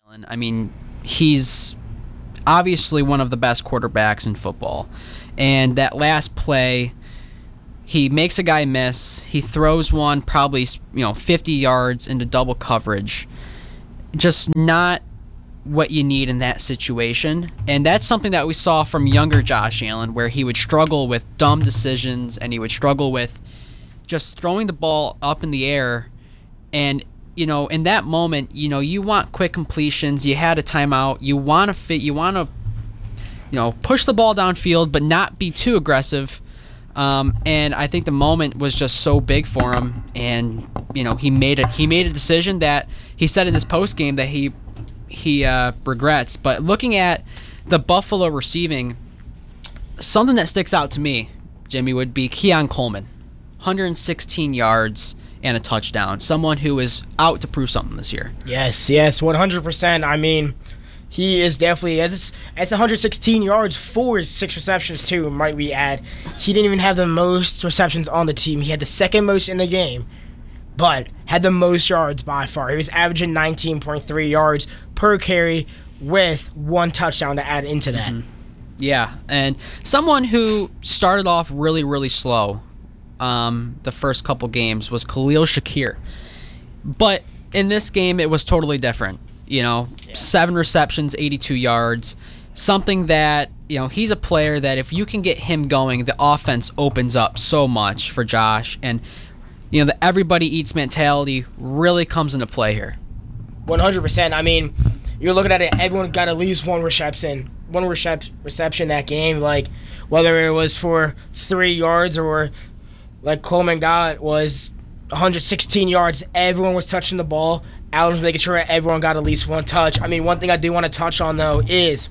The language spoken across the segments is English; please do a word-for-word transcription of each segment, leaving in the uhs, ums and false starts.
Allen. I mean, he's obviously one of the best quarterbacks in football. And that last play, he makes a guy miss. He throws one probably, you know, fifty yards into double coverage. Just not what you need in that situation. And that's something that we saw from younger Josh Allen, where he would struggle with dumb decisions and he would struggle with just throwing the ball up in the air. And, you know, in that moment, you know, you want quick completions. You had a timeout. You want to fit, you want to, you know, push the ball downfield, but not be too aggressive. Um, and I think the moment was just so big for him. And, you know, he made it, he made a decision that he said in his post game that he, he uh, regrets. But looking at the Buffalo receiving, something that sticks out to me, Jimmy, would be Keon Coleman. one hundred sixteen yards and a touchdown. Someone who is out to prove something this year. Yes, yes, one hundred percent. I mean, he is definitely, it's, it's one hundred sixteen yards for his six receptions, too, might we add. He didn't even have the most receptions on the team. He had the second most in the game, but had the most yards by far. He was averaging nineteen point three yards per carry with one touchdown to add into that. Mm-hmm. Yeah, and someone who started off really, really slow um, the first couple games was Khalil Shakir. But in this game, it was totally different. You know, yeah. seven receptions, eighty-two yards, something that, you know, he's a player that if you can get him going, the offense opens up so much for Josh. And, you know, the everybody eats mentality really comes into play here. one hundred percent. I mean, you're looking at it, everyone got at least one reception, one recep- reception that game, like whether it was for three yards or like Coleman got was one hundred sixteen yards. Everyone was touching the ball. Allen was making sure everyone got at least one touch. I mean, one thing I do want to touch on, though, is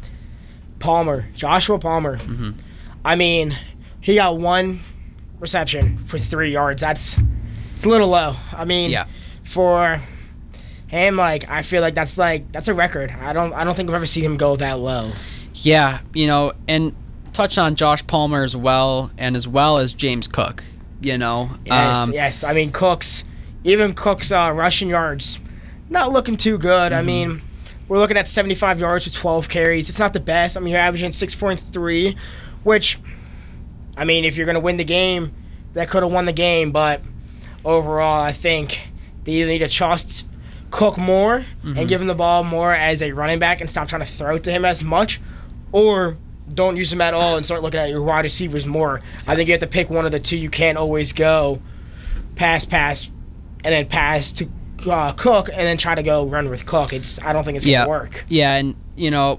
Palmer, Joshua Palmer. Mm-hmm. I mean, he got one reception for three yards. That's it's a little low. I mean, yeah. for him, like, I feel like that's like that's a record. I don't I don't think I've ever seen him go that low. Yeah, you know, and touch on Josh Palmer as well, and as well as James Cook. You know, yes, um, yes. I mean, Cook's even Cook's uh, rushing yards not looking too good. Mm-hmm. I mean, we're looking at seventy-five yards with twelve carries. It's not the best. I mean, you're averaging six point three, which, I mean, if you're going to win the game, that could have won the game. But overall, I think they either need to trust Cook more mm-hmm. and give him the ball more as a running back and stop trying to throw it to him as much, or don't use him at all and start looking at your wide receivers more. I think you have to pick one of the two. You can't always go pass, pass, and then pass to uh, Cook and then try to go run with Cook. It's I don't think it's yeah. going to work. Yeah, and, you know,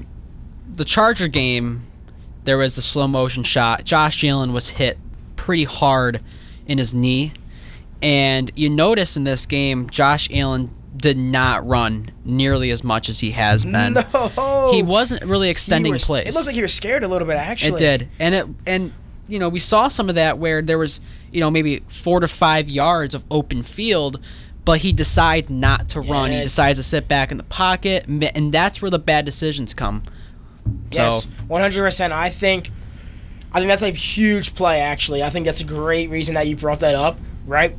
the Charger game, there was a slow motion shot. Josh Allen was hit pretty hard in his knee. And you notice in this game, Josh Allen did not run nearly as much as he has been. No. He wasn't really extending was, plays. It looked like he was scared a little bit, actually. It did. And it and you know, we saw some of that where there was, you know, maybe four to five yards of open field, but he decides not to run. Yes. He decides to sit back in the pocket, and that's where the bad decisions come. Yes, So, one hundred percent. I think I think that's a huge play, actually. I think that's a great reason that you brought that up, right?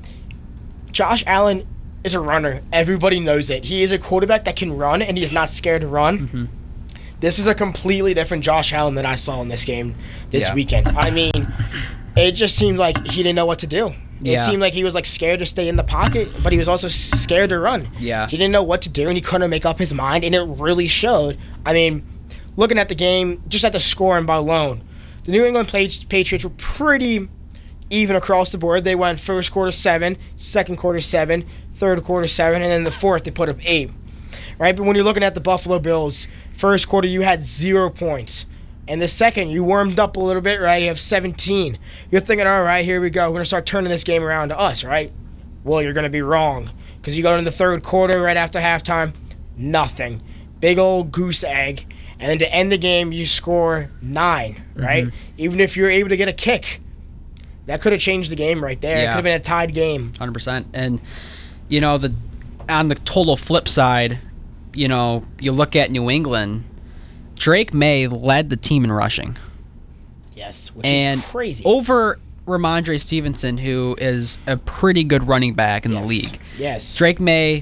Josh Allen is a runner. Everybody knows it. He is a quarterback that can run, and he is not scared to run. Mm-hmm. This is a completely different Josh Allen than I saw in this game this Yeah. weekend. I mean, it just seemed like he didn't know what to do. It Yeah. seemed like he was like scared to stay in the pocket, but he was also scared to run. Yeah. He didn't know what to do, and he couldn't make up his mind, and it really showed. I mean, looking at the game, just at the scoring alone, the New England Patriots were pretty even across the board. They went first quarter seven, second quarter seven, third quarter seven, and then the fourth they put up eight. Right? But when you're looking at the Buffalo Bills, first quarter you had zero points. And the second, you warmed up a little bit, right? You have seventeen. You're thinking, all right, here we go. We're going to start turning this game around to us, right? Well, you're going to be wrong. Because you go in the third quarter right after halftime, nothing. Big old goose egg. And then to end the game, you score nine, right? Mm-hmm. Even if you're able to get a kick, that could have changed the game right there. Yeah. It could have been a tied game. one hundred percent. And, you know, the on the total flip side, you know, you look at New England, Drake May led the team in rushing. Yes, which and is crazy. Over Ramondre Stevenson, who is a pretty good running back in yes. the league. Yes. Drake May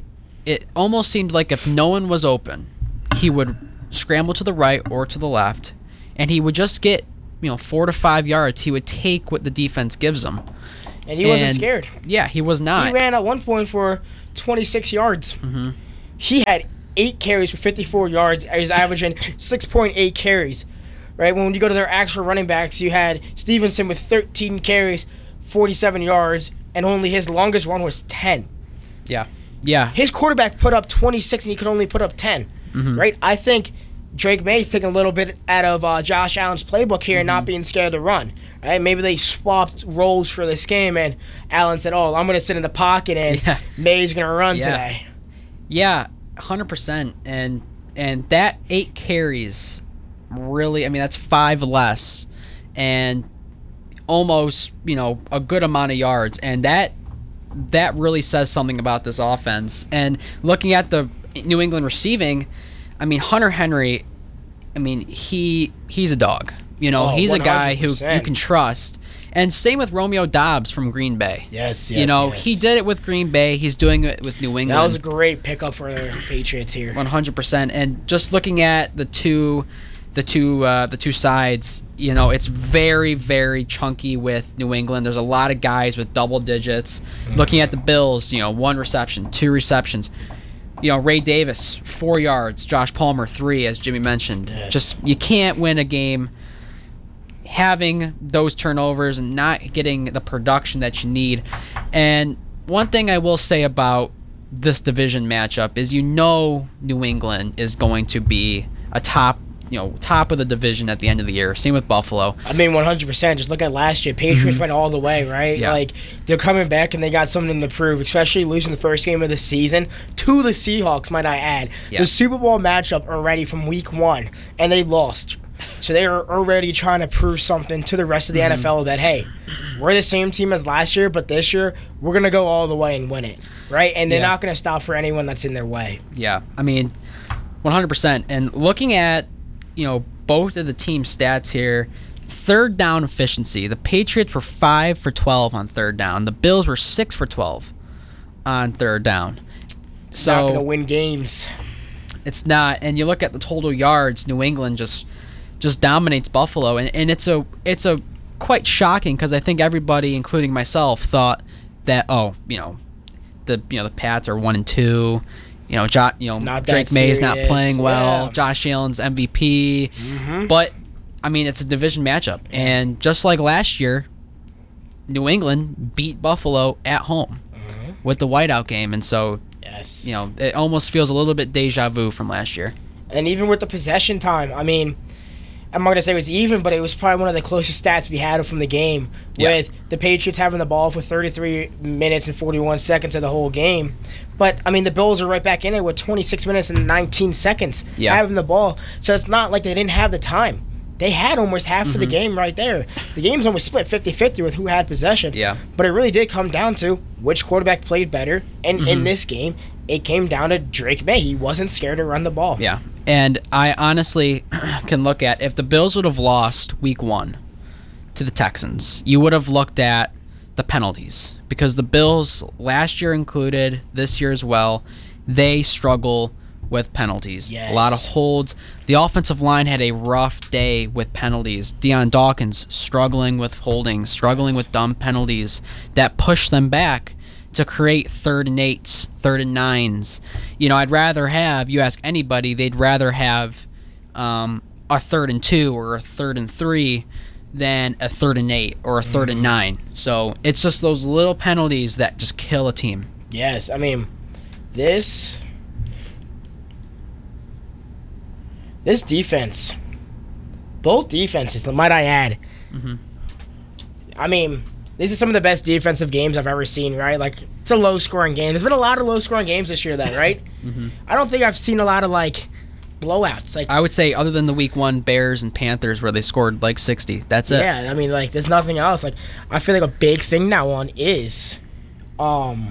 it almost seemed like if no one was open, he would scramble to the right or to the left, and he would just get, you know, four to five yards. He would take what the defense gives him. And he wasn't scared. Yeah, he was not. He ran at one point for twenty-six yards. Mm-hmm. He had eight carries for fifty-four yards. He was averaging six point eight carries. Right? When you go to their actual running backs, you had Stevenson with thirteen carries, forty-seven yards, and only his longest run was ten. Yeah. Yeah. His quarterback put up twenty-six, and he could only put up ten. Mm-hmm. Right? I think Drake May's taking a little bit out of uh, Josh Allen's playbook here, mm-hmm. not being scared to run. Right? Maybe they swapped roles for this game, and Allen said, oh, I'm going to sit in the pocket, and yeah. May's going to run yeah. today. Yeah, one hundred percent. And and that eight carries really, I mean, that's five less and almost, you know, a good amount of yards. And that that really says something about this offense. And looking at the New England receiving, I mean, Hunter Henry, I mean, he he's a dog. You know, oh, he's one hundred a percent. guy who you can trust. And same with Romeo Doubs from Green Bay. Yes, yes, You know, yes. he did it with Green Bay. He's doing it with New England. That was a great pickup for the Patriots here. one hundred percent. And just looking at the two the two uh, the two sides, you know, it's very, very chunky with New England. There's a lot of guys with double digits. Mm-hmm. Looking at the Bills, you know, one reception, two receptions. You know, Ray Davis, four yards. Josh Palmer, three, as Jimmy mentioned. Yes. Just, you can't win a game having those turnovers and not getting the production that you need. And one thing I will say about this division matchup is, you know, New England is going to be a top, you know, top of the division at the end of the year. Same with Buffalo. I mean, one hundred percent. Just look at last year. Patriots mm-hmm. went all the way, right? Yeah. Like, they're coming back and they got something to prove, especially losing the first game of the season to the Seahawks, might I add. Yeah. The Super Bowl matchup already from week one, and they lost. So they are already trying to prove something to the rest of the mm-hmm. N F L that, hey, we're the same team as last year, but this year we're going to go all the way and win it, right? And they're yeah. not going to stop for anyone that's in their way. Yeah, I mean, one hundred percent. And looking at, you know, both of the team stats here, third down efficiency, the Patriots were five for twelve on third down. The Bills were six for twelve on third down. It's so not going to win games. It's not. And you look at the total yards, New England just just dominates Buffalo, and, and it's a it's a quite shocking, because I think everybody, including myself, thought that, oh, you know, the you know the Pats are one and two, you know, jo- you know not Drake May's not playing well, yeah. Josh Allen's M V P, mm-hmm. but I mean, it's a division matchup, and just like last year, New England beat Buffalo at home mm-hmm. with the whiteout game, and so yes, you know, it almost feels a little bit deja vu from last year. And even with the possession time, I mean, I'm not going to say it was even, but it was probably one of the closest stats we had from the game, yeah. with the Patriots having the ball for thirty-three minutes and forty-one seconds of the whole game. But, I mean, the Bills are right back in it with twenty-six minutes and nineteen seconds yeah. having the ball. So it's not like they didn't have the time. They had almost half mm-hmm. of the game right there. The game's almost split fifty-fifty with who had possession. Yeah. But it really did come down to which quarterback played better. And mm-hmm. in this game, it came down to Drake May. He wasn't scared to run the ball. Yeah. And I honestly can look at, if the Bills would have lost week one to the Texans, you would have looked at the penalties. Because the Bills, last year included, this year as well, they struggle with penalties. Yes. A lot of holds. The offensive line had a rough day with penalties. Deion Dawkins struggling with holding, struggling with dumb penalties that pushed them back to create third and eights, third and nines. You know, I'd rather have, you ask anybody, they'd rather have um, a third and two or a third and three than a third and eight or a third mm-hmm. and nine. So it's just those little penalties that just kill a team. Yes, I mean, this this defense, both defenses, might I add. Mm-hmm. I mean, these are some of the best defensive games I've ever seen, right? Like, it's a low-scoring game. There's been a lot of low-scoring games this year, then, right? mm-hmm. I don't think I've seen a lot of, like, blowouts. Like, I would say, other than the week one Bears and Panthers where they scored, like, sixty. That's it. Yeah, I mean, like, there's nothing else. Like, I feel like a big thing now on is, um,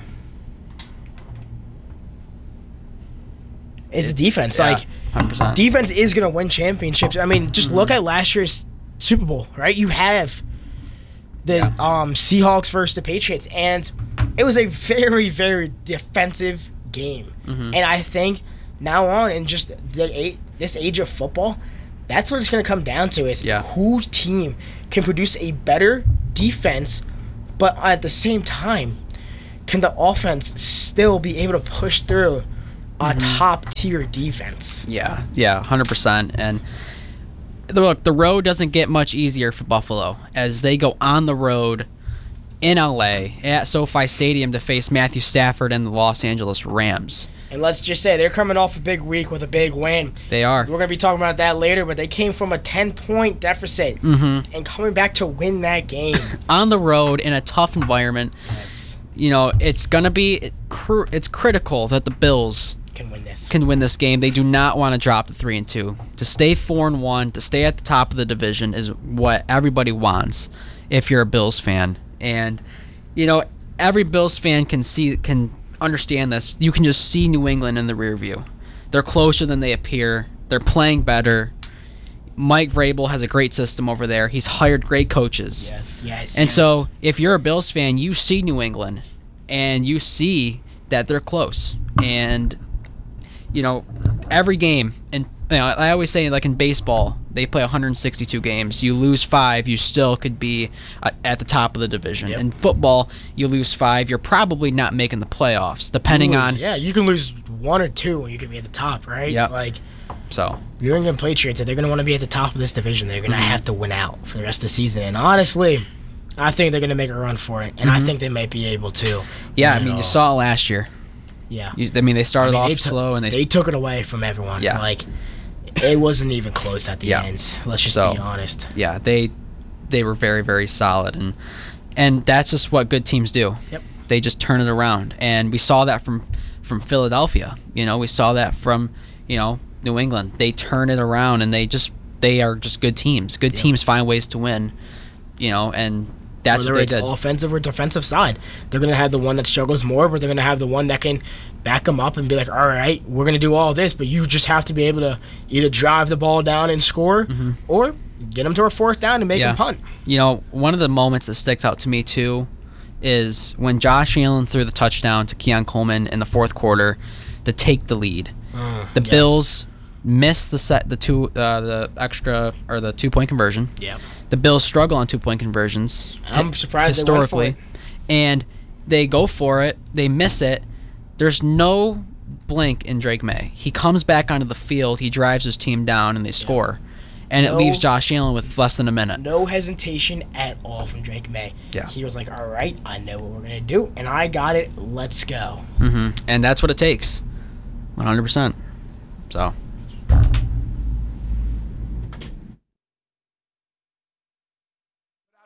is the defense. Yeah, like, one hundred percent. Defense is going to win championships. I mean, just mm-hmm. look at last year's Super Bowl, right? You have the yeah. um, Seahawks versus the Patriots, and it was a very, very defensive game. Mhm. And I think now on, in just the eight, this age of football, that's what it's going to come down to is Yeah. whose team can produce a better defense, but at the same time, can the offense still be able to push through a top-tier defense? Yeah, yeah, one hundred percent. And look, the road doesn't get much easier for Buffalo as they go on the road in L A at SoFi Stadium to face Matthew Stafford and the Los Angeles Rams. And let's just say they're coming off a big week with a big win. They are. We're going to be talking about that later, but they came from a ten-point deficit Mhm. and coming back to win that game. On the road in a tough environment. Yes. You know, it's going to be cr- it's critical that the Bills Can win this. can win this game. They do not want to drop to three and two. To stay four and one, to stay at the top of the division is what everybody wants if you're a Bills fan. And you know, every Bills fan can see can understand this. You can just see New England in the rear view. They're closer than they appear. They're playing better. Mike Vrabel has a great system over there. He's hired great coaches. Yes, yes. And yes. so, if you're a Bills fan, you see New England, and you see that they're close. And you know, every game, and you know, I always say, like in baseball, they play one hundred sixty-two games. You lose five, you still could be uh, at the top of the division. Yep. In football, you lose five, you're probably not making the playoffs, depending You lose- on. Yeah, you can lose one or two and you can be at the top, right? Yep. Like, So, New England Patriots, if they're going to want to be at the top of this division, they're going to Mm-hmm. have to win out for the rest of the season. And honestly, I think they're going to make a run for it. And I think they might be able to. Mm-hmm. yeah, I win it mean, all. you saw it last year. Yeah. You, I mean, they started I mean, off they took- slow, and they, they took it away from everyone. Yeah. Like, it wasn't even close at the Yeah. end. Let's just So- be honest. yeah, they they were very, very solid, and and that's just what good teams do. Yep. They just turn it around, and we saw that from from Philadelphia. You know, we saw that from you know New England. They turn it around, and they just they are just good teams. Good teams find ways to win. You know, and that's Whether what they it's did. offensive or defensive side, they're going to have the one that struggles more, but they're going to have the one that can back them up and be like, all right, we're going to do all this, but you just have to be able to either drive the ball down and score or get them to a fourth down and make Mm-hmm. Yeah. them punt. You know, one of the moments that sticks out to me too is when Josh Allen threw the touchdown to Keon Coleman in the fourth quarter to take the lead. The yes. Bills missed the set, the two, uh, the extra or the two point conversion. Yeah. The Bills struggle on two point conversions. I'm hi- surprised they went for historically, and they go for it. They miss it. There's no blink in Drake May. He comes back onto the field. He drives his team down, and they score. And it No- leaves Josh Allen with less than a minute. No hesitation at all from Drake May. Yeah. He was like, all right, I know what we're going to do, and I got it. Let's go. hmm And that's what it takes. one hundred percent. So.